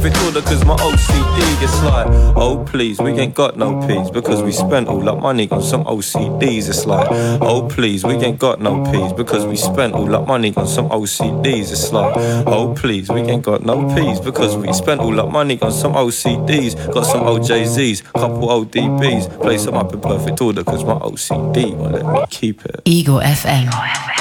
perfect order cause my OCD gets like, oh please, we ain't got no peas because we spent all that money on some OCDs. It's like, oh please, we ain't got no peas because we spent all that money on some OCDs. It's like, oh please, we ain't got no peas because we spent all that money on some OCDs. Got some OJZs, couple ODBs, place them up in perfect order cause my OCD won't let me keep it. Ego FM.